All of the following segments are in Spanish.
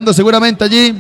esperando seguramente allí.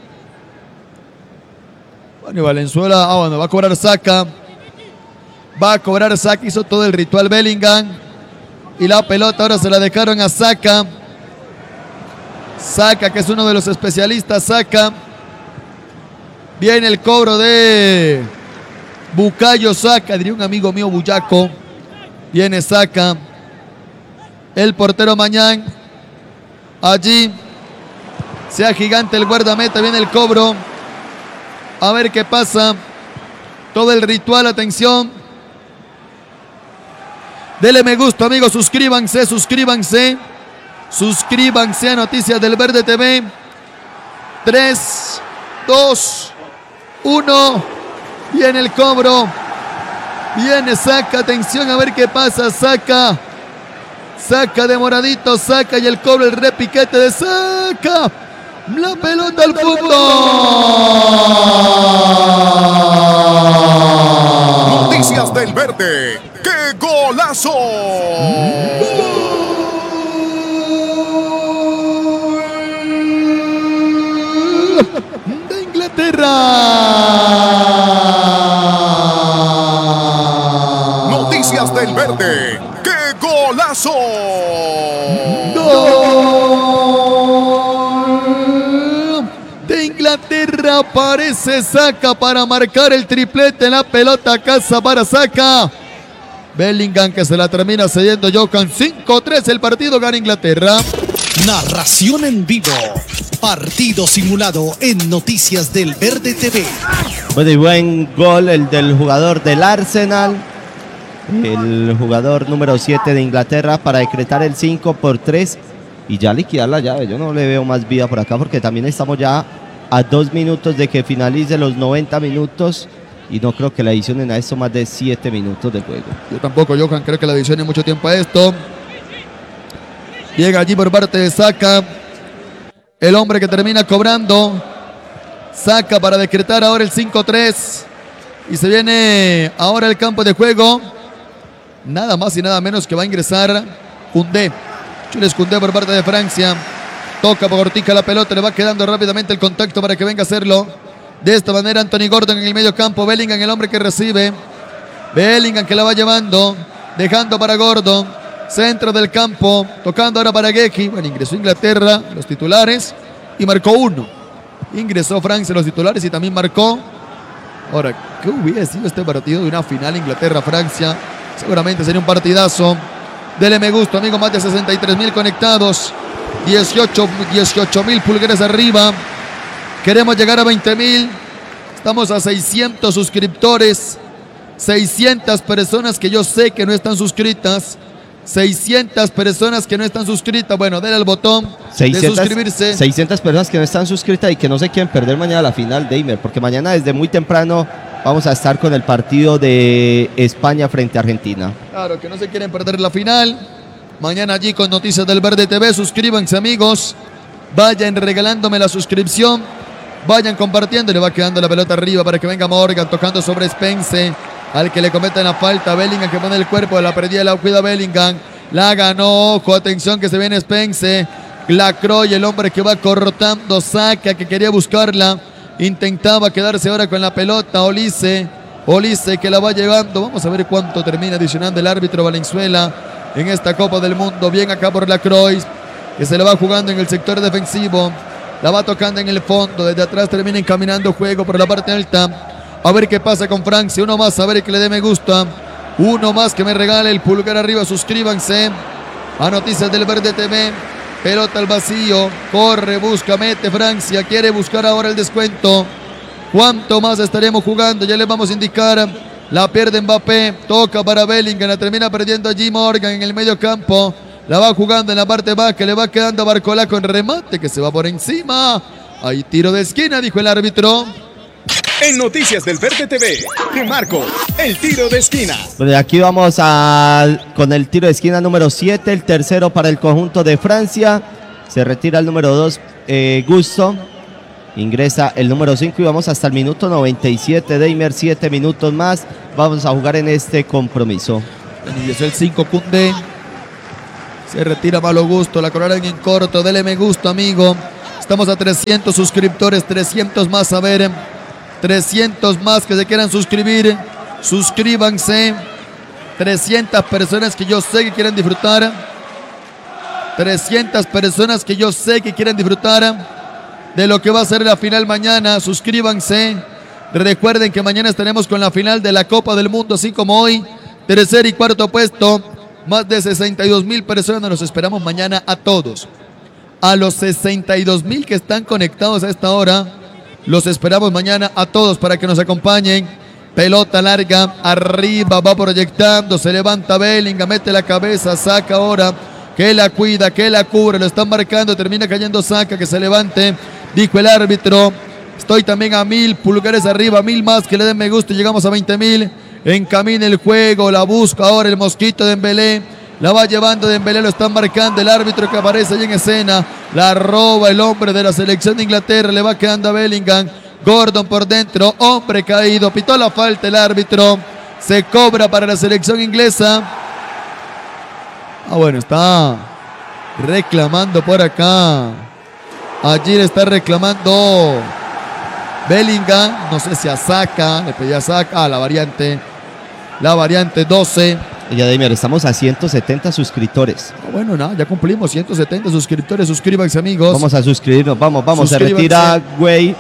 Bueno, y Valenzuela, bueno, va a cobrar Saka. Va a cobrar Saka, hizo todo el ritual Bellingham. Y la pelota ahora se la dejaron a Saka. Saka, que es uno de los especialistas, Saka. Viene el cobro de Bukayo Saka, diría un amigo mío, Buyaco. Viene Saka. El portero Mañán. Allí. Sea gigante el guardameta, viene el cobro. A ver qué pasa. Todo el ritual, atención. Dele me gusta, amigos, suscríbanse, suscríbanse. Suscríbanse a Noticias del Verde TV. 3, 2, 1. Viene el cobro. Viene Saka, atención a ver qué pasa. Saka. Saka demoradito, Saka y el cobro, el repiquete de Saka. La pelota al fondo. Noticias del Verde. ¡Qué golazo! De Inglaterra. Noticias del Verde. ¡Qué golazo! De Inglaterra aparece Saka para marcar el triplete. La pelota a casa para Saka. Bellingham que se la termina cediendo Jokan. 5-3 el partido, gana Inglaterra. Narración en vivo. Partido simulado en Noticias del Verde TV. Bueno, y buen gol el del jugador del Arsenal. El jugador número 7 de Inglaterra para decretar el 5-3 y ya liquidar la llave. Yo no le veo más vida por acá porque también estamos ya a 2 minutos de que finalice los 90 minutos y no creo que le adicionen a esto más de 7 minutos de juego. Yo tampoco, Johan, creo que le adicione mucho tiempo a esto. Llega allí por parte de Saka. El hombre que termina cobrando. Saka para decretar ahora el 5-3. Y se viene ahora el campo de juego. Nada más y nada menos que va a ingresar Koundé. Jules Koundé por parte de Francia. Toca por Ortica la pelota. Le va quedando rápidamente el contacto para que venga a hacerlo. De esta manera Anthony Gordon en el medio campo. Bellingham el hombre que recibe. Bellingham que la va llevando. Dejando para Gordon. Centro del campo. Tocando ahora para Guehi. Bueno, ingresó Inglaterra, los titulares. Y marcó 1. Ingresó Francia, los titulares, y también marcó. Ahora, ¿qué hubiera sido este partido de una final Inglaterra-Francia? Seguramente sería un partidazo. Dele me gusta, amigo, más de 63,000 conectados. 18,000 pulgares arriba. Queremos llegar a 20,000. Estamos a 600 suscriptores. 600 personas que yo sé que no están suscritas. 600 personas que no están suscritas. Bueno, denle al botón 600, de suscribirse. 600 personas que no están suscritas y que no se quieren perder mañana la final, Deimer, porque mañana desde muy temprano vamos a estar con el partido de España frente a Argentina. Claro, que no se quieren perder la final. Mañana allí con Noticias del Verde TV. Suscríbanse, amigos. Vayan regalándome la suscripción. Vayan compartiendo. Le va quedando la pelota arriba para que venga Morgan tocando sobre Spence. Al que le cometen la falta. Bellingham que pone el cuerpo. La perdida, la cuida Bellingham. La ganó. Ojo, atención que se viene Spence. Lacroix, el hombre que va cortando. Saka que quería buscarla. Intentaba quedarse ahora con la pelota. Olise que la va llevando. Vamos a ver cuánto termina adicionando el árbitro Valenzuela en esta Copa del Mundo. Bien acá por Lacroix, que se la va jugando en el sector defensivo. La va tocando en el fondo. Desde atrás termina encaminando juego por la parte alta. A ver qué pasa con Francia. Uno más, a ver que le dé me gusta. Uno más que me regale el pulgar arriba. Suscríbanse a Noticias del Verde TV. Pelota al vacío. Corre, busca, mete Francia. Quiere buscar ahora el descuento. ¿Cuánto más estaremos jugando? Ya les vamos a indicar. La pierde Mbappé. Toca para Bellingham. La termina perdiendo allí Morgan en el medio campo. La va jugando en la parte baja. Le va quedando a Barcola con remate que se va por encima. Hay tiro de esquina, dijo el árbitro. En Noticias del Verde TV, te marco el tiro de esquina. Bueno, aquí vamos con el tiro de esquina número 7, el tercero para el conjunto de Francia. Se retira el número 2, Gusto. Ingresa el número 5 y vamos hasta el minuto 97. Deimer, 7 minutos más. Vamos a jugar en este compromiso. Ingresó el 5, Koundé. Se retira Malo Gusto. La coronaron en corto. Dele me gusta, amigo. Estamos a 300 suscriptores, 300 más, a ver, 300 más que se quieran suscribir. Suscríbanse. 300 personas que yo sé que quieren disfrutar. 300 personas que yo sé que quieren disfrutar de lo que va a ser la final mañana. Suscríbanse. Recuerden que mañana estaremos con la final de la Copa del Mundo, así como hoy. Tercer y cuarto puesto. Más de 62,000 personas. Los esperamos mañana a todos. A los 62,000 que están conectados a esta hora, los esperamos mañana a todos para que nos acompañen. Pelota larga, arriba, va proyectando, se levanta Bellingham, mete la cabeza, saca ahora, que la cuida, que la cubre, lo están marcando, termina cayendo Saca, que se levante, dijo el árbitro. Estoy también a 1000 pulgares arriba, 1000 más, que le den me gusta y llegamos a 20,000. Encamina el juego, la busca ahora el mosquito de Dembélé. La va llevando Dembélé, lo están marcando. El árbitro que aparece ahí en escena. La roba el hombre de la selección de Inglaterra. Le va quedando a Bellingham. Gordon por dentro. Hombre caído. Pitó la falta el árbitro. Se cobra para la selección inglesa. Bueno, está reclamando por acá. Allí le está reclamando Bellingham. No sé si a Saca. Le pedía a Saca. La variante 12. Ya, Demian, estamos a 170 suscriptores. Bueno, nada, ya cumplimos 170 suscriptores. Suscríbanse, amigos. Vamos a suscribirnos, vamos. Se retira Güey.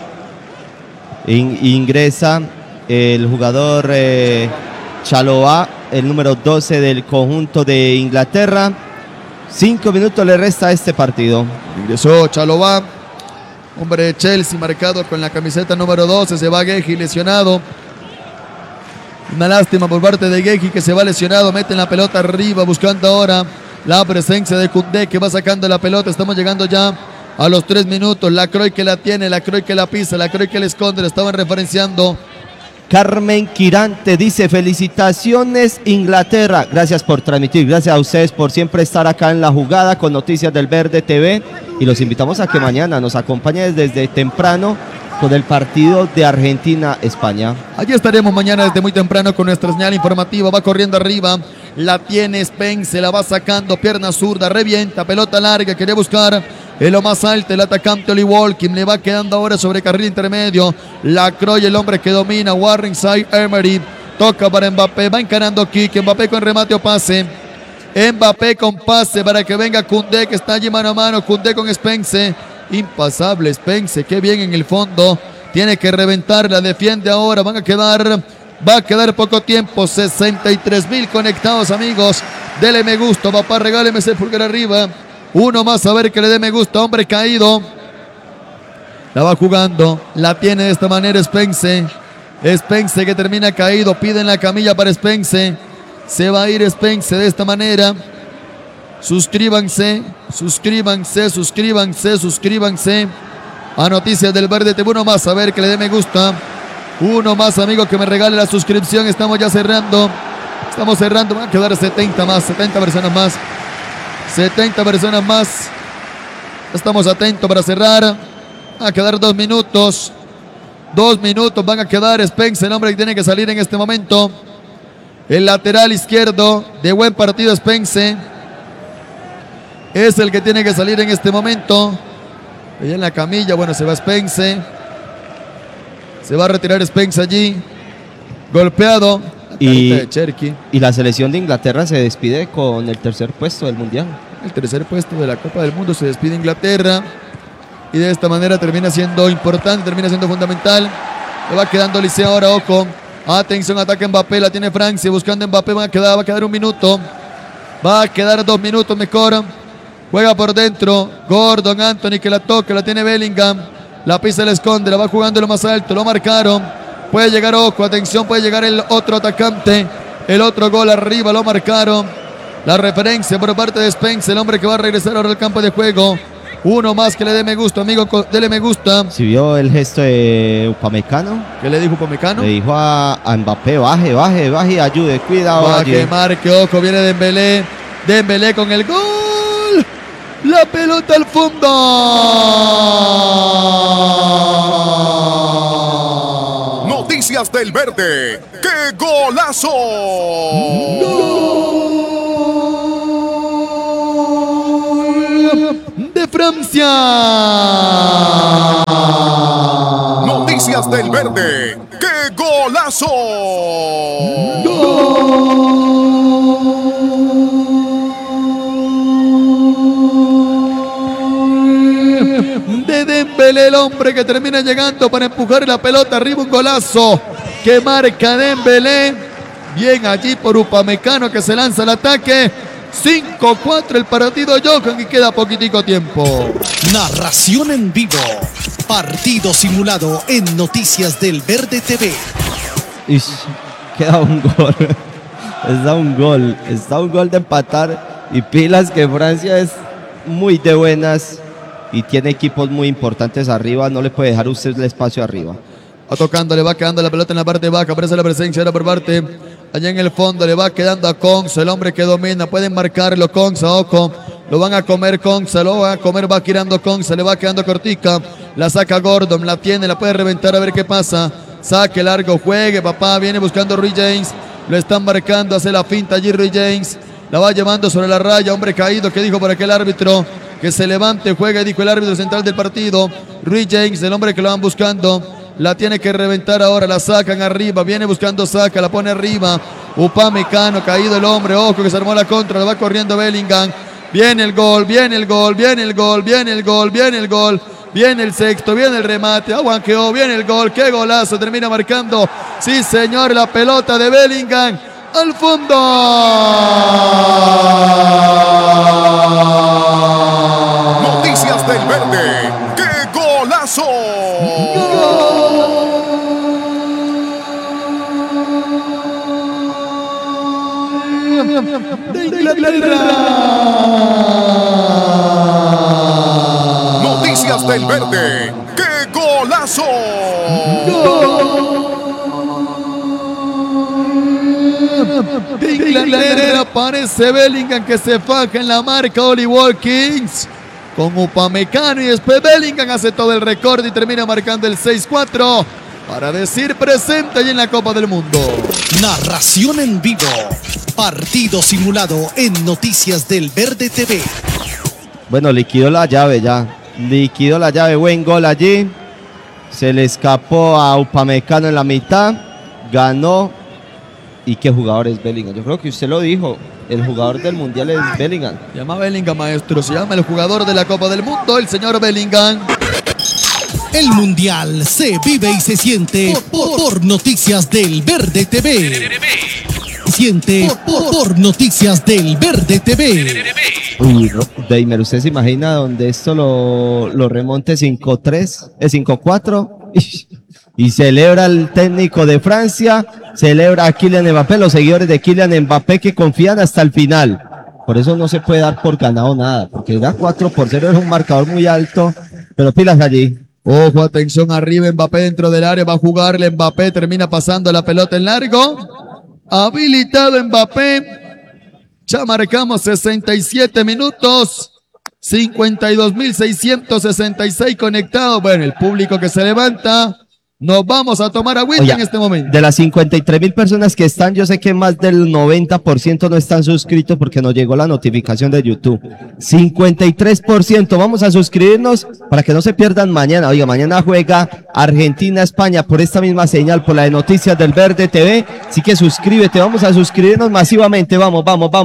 Ingresa el jugador Chalobah, el número 12 del conjunto de Inglaterra. 5 minutos le resta a este partido. Ingresó Chalobah, hombre de Chelsea, marcado con la camiseta número 12. Se va Guehi lesionado. Una lástima por parte de Guehi, que se va lesionado. Meten la pelota arriba buscando ahora la presencia de Koundé, que va sacando la pelota. Estamos llegando ya a los 3 minutos. Lacroix que la tiene, Lacroix que la pisa, Lacroix que la esconde. Le estaban referenciando. Carmen Quirante dice: felicitaciones Inglaterra, gracias por transmitir, gracias a ustedes por siempre estar acá en la jugada con Noticias del Verde TV, y los invitamos a que mañana nos acompañen desde temprano con el partido de Argentina-España. Allí estaremos mañana desde muy temprano con nuestra señal informativa. Va corriendo arriba, la tiene Spence, la va sacando, pierna zurda, revienta, pelota larga, quería buscar en lo más alto el atacante Oli Walkin. Le va quedando ahora sobre carril intermedio. Lacroix, el hombre que domina. Warrenside, Emery. Toca para Mbappé. Va encarando Kike. Mbappé con remate o pase. Mbappé con pase para que venga Koundé, que está allí mano a mano. Koundé con Spence. Impasable Spence. Qué bien en el fondo. Tiene que reventarla. Defiende ahora. Va a quedar poco tiempo. 63,000 conectados, amigos. Dele me gusta. Papá, regáleme ese pulgar arriba. Uno más, a ver que le dé me gusta. Hombre caído. La va jugando. La tiene de esta manera Spence. Spence que termina caído. Piden la camilla para Spence. Se va a ir Spence de esta manera. Suscríbanse. A Noticias del Verde TV. Uno más, a ver que le dé me gusta. Uno más, amigo, que me regale la suscripción. Estamos ya cerrando. Van a quedar 70 personas más. 70 personas más. Estamos atentos para cerrar. Van a quedar 2 minutos. 2 minutos van a quedar. Spence, el hombre que tiene que salir en este momento. El lateral izquierdo de buen partido, Spence. Es el que tiene que salir en este momento. Allá en la camilla. Bueno, se va Spence. Se va a retirar Spence allí. Golpeado. Y la selección de Inglaterra se despide con el tercer puesto del Mundial. El tercer puesto de la Copa del Mundo. Se despide Inglaterra. Y de esta manera termina siendo importante, termina siendo fundamental. Le va quedando Liceo ahora, ojo. Atención, ataque Mbappé, la tiene Francia. Buscando Mbappé, va a quedar 1 minuto. Va a quedar 2 minutos mejor. Juega por dentro. Gordon, Anthony que la toca, la tiene Bellingham. La pisa, la esconde, la va jugando lo más alto. Lo marcaron. Puede llegar Oco, atención, puede llegar el otro atacante. El otro gol arriba, lo marcaron. La referencia por parte de Spence, el hombre que va a regresar ahora al campo de juego. Uno más que le dé me gusta, amigo, dele me gusta. Si vio el gesto de Upamecano. ¿Qué le dijo Upamecano? Le dijo a Mbappé: baje y ayude, cuidado. Va que marque, ojo, viene Dembélé. Dembélé con el gol. La pelota al fondo. Noticias del Verde. ¡Qué golazo! Gol de Francia. noticias. Noticias del Verde. ¡Qué golazo! De Dembélé, el hombre que termina llegando para empujar la pelota arriba, un golazo que marca Dembélé. Bien allí por Upamecano, que se lanza al ataque. 5-4 el partido, Johan, y queda poquitico tiempo. Narración en vivo. Partido simulado en Noticias del Verde TV. Ish, queda un gol. Está un gol de empatar. Y pilas que Francia es muy de buenas y tiene equipos muy importantes arriba. No le puede dejar usted el espacio arriba. Va tocando, le va quedando la pelota en la parte baja. Aparece la presencia ahora por parte. Allá en el fondo le va quedando a Konsa, el hombre que domina. Pueden marcarlo Konsa, ojo. Lo van a comer Konsa, lo van a comer, va girando Konsa, le va quedando cortica. La saca Gordon, la tiene, la puede reventar a ver qué pasa. Saque largo, juegue, papá. Viene buscando Rui James. Lo están marcando, hace la finta allí Rui James. La va llevando sobre la raya, hombre caído. Que dijo por aquel árbitro? Que se levante, juegue, dijo el árbitro central del partido. Rui James, el hombre que lo van buscando. La tiene que reventar ahora, la sacan arriba, viene buscando Saka, la pone arriba. Upamecano, caído el hombre, ojo que se armó la contra, le va corriendo Bellingham. Viene el gol, viene el gol, viene el gol, viene el gol, viene el gol. Viene el sexto, viene el remate, aguanqueó, viene el gol, qué golazo, termina marcando. Sí señor, la pelota de Bellingham al fondo. Noticias del Verde. ¡Qué golazo! De Inglaterra. Noticias del Verde. ¡Qué golazo! De Inglaterra aparece Bellingham, que se faja en la marca Oli Watkins con Upamecano, y después Bellingham hace todo el récord y termina marcando el 6-4 para decir presente allí en la Copa del Mundo. Narración en vivo. Partido simulado en Noticias del Verde TV. Bueno, liquidó la llave ya. Liquidó la llave, buen gol allí. Se le escapó a Upamecano en la mitad. Ganó. ¿Y qué jugador es Bellingham? Yo creo que usted lo dijo. El jugador del Mundial es Bellingham. Se llama Bellingham, maestro. Se llama el jugador de la Copa del Mundo, el señor Bellingham. El Mundial se vive y se siente por Noticias del Verde TV. Siente por Noticias del Verde TV. Uy, no, Deimer, ¿usted se imagina donde esto lo remonte 5-3, 5-4? Y celebra el técnico de Francia, celebra a Kylian Mbappé, los seguidores de Kylian Mbappé que confían hasta el final. Por eso no se puede dar por ganado nada, porque da 4-0, es un marcador muy alto, pero pilas allí. Ojo, atención arriba, Mbappé dentro del área, va a jugarle Mbappé, termina pasando la pelota en largo. Habilitado Mbappé. Ya marcamos 67 minutos. 52.666 conectados. Bueno, el público que se levanta. Nos vamos a tomar agüita en este momento. De las 53.000 personas que están, yo sé que más del 90% no están suscritos porque nos llegó la notificación de YouTube. 53%. Vamos a suscribirnos para que no se pierdan mañana. Oiga, mañana juega Argentina-España por esta misma señal, por la de Noticias del Verde TV. Así que suscríbete, vamos a suscribirnos masivamente. Vamos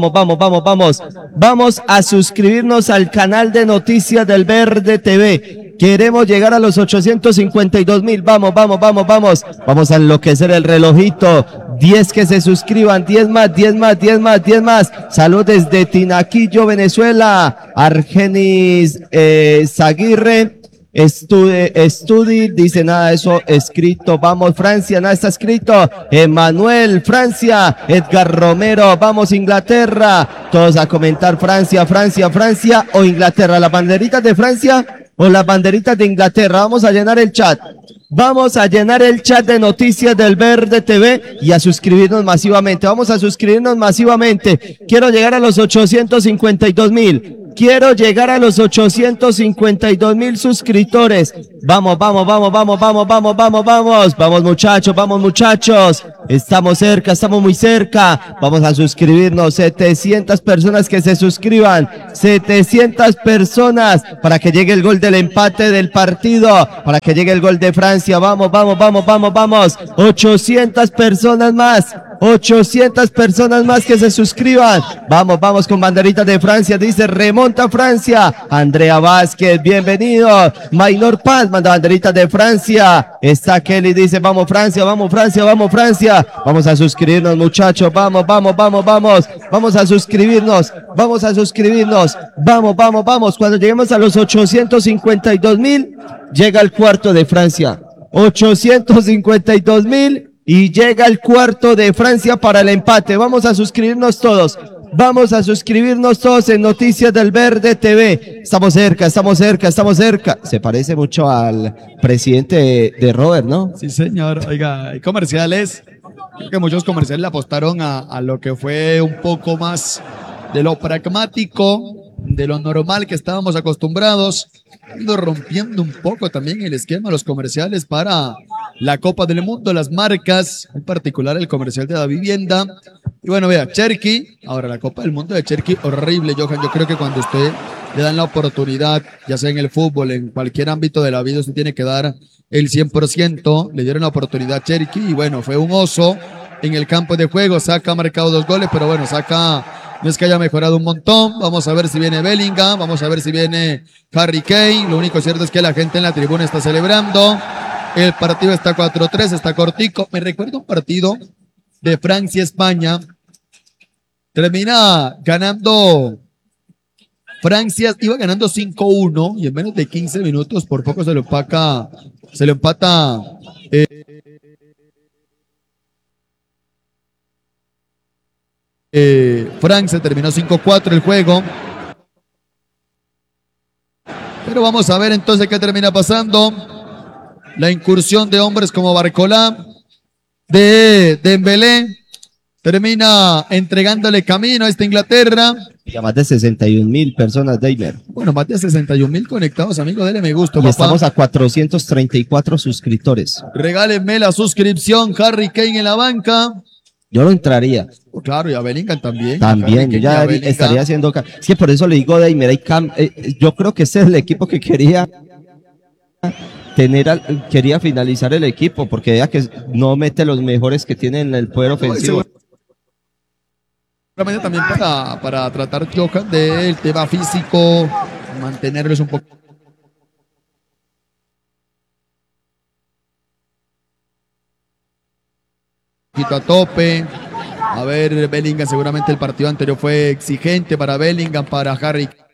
a suscribirnos al canal de Noticias del Verde TV. Queremos llegar a los 852.000. Vamos. Vamos a enloquecer el relojito. 10 que se suscriban, 10 más. Salud desde Tinaquillo, Venezuela. Argenis Zaguirre. Estudi, dice nada de eso escrito. Vamos Francia, nada está escrito. Emanuel, Francia. Edgar Romero, vamos Inglaterra. Todos a comentar Francia o Inglaterra. Las banderitas de Francia o las banderitas de Inglaterra. Vamos a llenar el chat. Vamos a llenar el chat de Noticias del Verde TV y a suscribirnos masivamente. Vamos a suscribirnos masivamente. Quiero llegar a los 852.000. Quiero llegar a los 852.000 suscriptores. Vamos, vamos, vamos, vamos, vamos, vamos, vamos, vamos. Vamos muchachos, vamos muchachos. Estamos cerca, estamos muy cerca. Vamos a suscribirnos. 700 personas que se suscriban. 700 personas para que llegue el gol del empate del partido. Para que llegue el gol de Francia. Vamos, vamos, vamos, vamos, vamos. 800 personas más. 800 personas más que se suscriban. Vamos, vamos con banderitas de Francia. Dice remonta Francia. Andrea Vázquez, bienvenido. Maynor Paz manda banderitas de Francia. Está Kelly, dice vamos Francia, vamos Francia, vamos Francia. Vamos a suscribirnos muchachos. Vamos, vamos, vamos, vamos. Vamos a suscribirnos. Vamos a suscribirnos. Vamos, vamos, vamos. Cuando lleguemos a los 852.000, llega el cuarto de Francia. 852.000. Y llega el cuarto de Francia para el empate. Vamos a suscribirnos todos. Vamos a suscribirnos todos en Noticias del Verde TV. Estamos cerca, estamos cerca, estamos cerca. Se parece mucho al presidente de Robert, ¿no? Sí, señor. Oiga, hay comerciales. Creo que muchos comerciales le apostaron a lo que fue un poco más de lo pragmático, de lo normal que estábamos acostumbrados, ido rompiendo un poco también el esquema de los comerciales para la Copa del Mundo, las marcas, en particular el comercial de la vivienda. Y bueno, vea, Cherky, ahora la Copa del Mundo de Cherky, horrible, Johan. Yo creo que cuando usted le dan la oportunidad, ya sea en el fútbol, en cualquier ámbito de la vida, usted tiene que dar el 100%. Le dieron la oportunidad a Cherky y bueno, fue un oso en el campo de juego. Saka ha marcado 2 goles, pero bueno, Saka no es que haya mejorado un montón. Vamos a ver si viene Bellingham, vamos a ver si viene Harry Kane. Lo único cierto es que la gente en la tribuna está celebrando. El partido está 4-3, está cortico. Me recuerda un partido de Francia-España. Termina ganando Francia, iba ganando 5-1 y en menos de 15 minutos por poco se lo empata Francia. Terminó 5-4 el juego. Pero vamos a ver entonces qué termina pasando. La incursión de hombres como Barcola, de Dembélé, termina entregándole camino a esta Inglaterra. Y a más de 61.000 personas, Deimer. Bueno, más de 61.000 conectados, amigo, dele me gusta, Y papá. estamos a 434 suscriptores. Regálenme la suscripción, Harry Kane en la banca. Yo lo entraría. Oh, claro, y a Bellingham también. También, yo ya estaría haciendo... Es que por eso le digo, Deimer, yo creo que ese es el equipo que quería quería finalizar el equipo, porque ya que no mete los mejores que tienen el poder ofensivo. Seguramente también para tratar, Johan, del tema físico, mantenerlos un poco a tope. A ver, Bellingham, seguramente el partido anterior fue exigente para Bellingham, para Harry